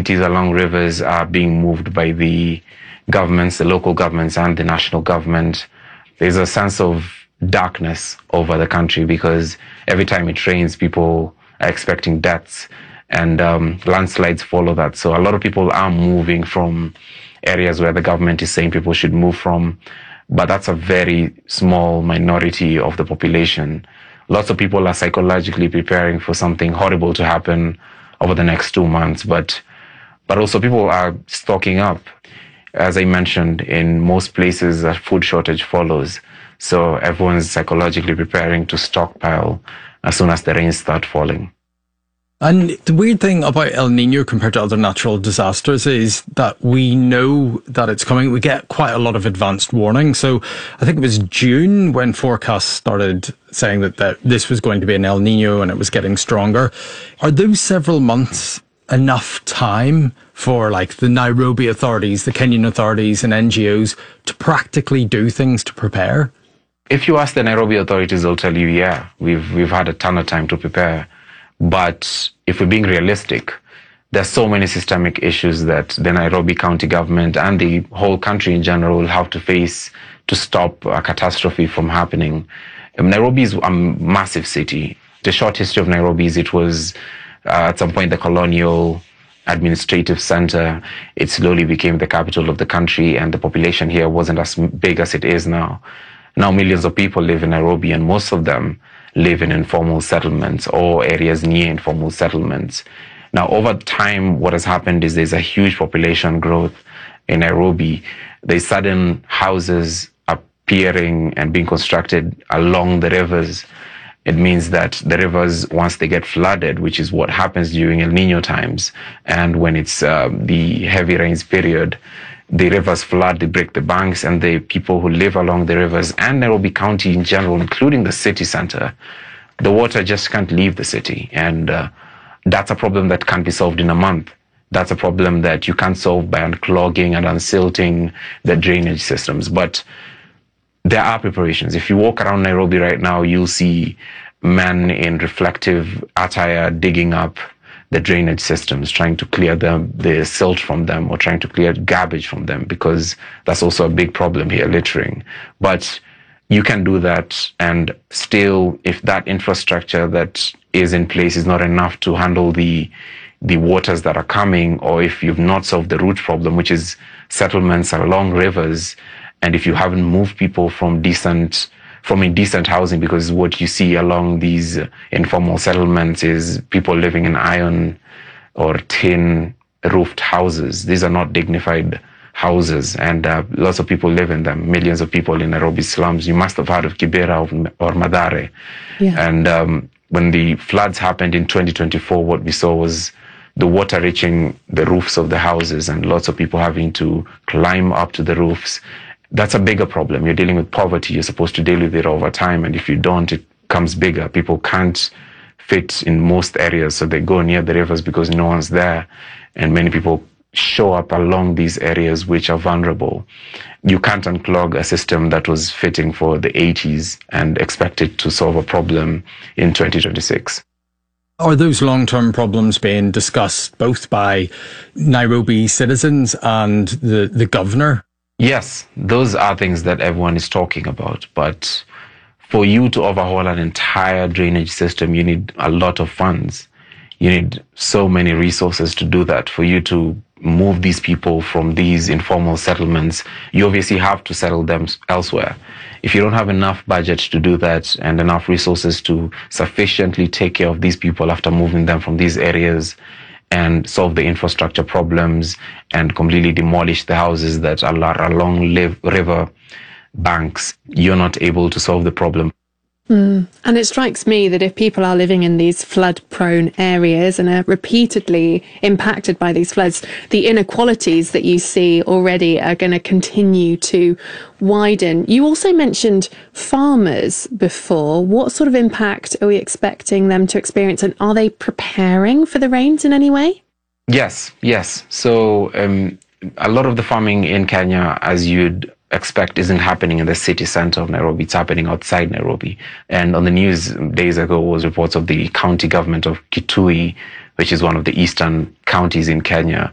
communities along rivers are being moved by the governments, the local governments and the national government. There's a sense of darkness over the country because every time it rains, people are expecting deaths, and landslides follow that. So a lot of people are moving from areas where the government is saying people should move from, but that's a very small minority of the population. Lots of people are psychologically preparing for something horrible to happen over the next 2 months, but also people are stocking up. As I mentioned, in most places, a food shortage follows. So everyone's psychologically preparing to stockpile as soon as the rains start falling. And the weird thing about El Nino compared to other natural disasters is that we know that it's coming. We get quite a lot of advanced warning. So I think it was June when forecasts started saying that this was going to be an El Nino and it was getting stronger. Are those several months enough time for like the Nairobi authorities, the Kenyan authorities and NGOs to practically do things to prepare? If you ask the Nairobi authorities, they'll tell you, yeah, we've had a ton of time to prepare. But if we're being realistic, there's so many systemic issues that the Nairobi County government and the whole country in general will have to face to stop a catastrophe from happening. Nairobi is a massive city. The short history of Nairobi is it was at some point the colonial administrative center. It slowly became the capital of the country, and the population here wasn't as big as it is now. Now millions of people live in Nairobi, and most of them live in informal settlements or areas near informal settlements. Now, over time, what has happened is there's a huge population growth in Nairobi. There's sudden houses appearing and being constructed along the rivers. It means that the rivers, once they get flooded, which is what happens during El Nino times, and when it's the heavy rains period, the rivers flood, they break the banks, and the people who live along the rivers and Nairobi County in general, including the city center, the water just can't leave the city. And that's a problem that can't be solved in a month. That's a problem that you can't solve by unclogging and unsilting the drainage systems. But there are preparations. If you walk around Nairobi right now, you'll see men in reflective attire digging up the drainage systems, trying to clear the silt from them, or trying to clear garbage from them, because that's also a big problem here, littering. But you can do that, and still, if that infrastructure that is in place is not enough to handle the waters that are coming, or if you've not solved the root problem, which is settlements along rivers, and if you haven't moved people from indecent housing, because what you see along these informal settlements is people living in iron or tin roofed houses. These are not dignified houses, and lots of people live in them. Millions of people in Nairobi slums. You must have heard of Kibera or Mathare. Yeah. And when the floods happened in 2024, what we saw was the water reaching the roofs of the houses and lots of people having to climb up to the roofs. That's a bigger problem. You're dealing with poverty. You're supposed to deal with it over time. And if you don't, it becomes bigger. People can't fit in most areas, so they go near the rivers because no one's there. And many people show up along these areas which are vulnerable. You can't unclog a system that was fitting for the 80s and expect it to solve a problem in 2026. Are those long-term problems being discussed both by Nairobi citizens and the governor? Yes, those are things that everyone is talking about. But for you to overhaul an entire drainage system, you need a lot of funds. You need so many resources to do that. For you to move these people from these informal settlements, you obviously have to settle them elsewhere. If you don't have enough budget to do that and enough resources to sufficiently take care of these people after moving them from these areas and solve the infrastructure problems and completely demolish the houses that are along river banks, you're not able to solve the problem. And it strikes me that if people are living in these flood-prone areas and are repeatedly impacted by these floods, the inequalities that you see already are going to continue to widen. You also mentioned farmers before. What sort of impact are we expecting them to experience, and are they preparing for the rains in any way? Yes. So a lot of the farming in Kenya, as you'd expect, isn't happening in the city center of Nairobi. It's happening outside Nairobi. And on the news days ago was reports of the county government of Kitui, which is one of the eastern counties in Kenya,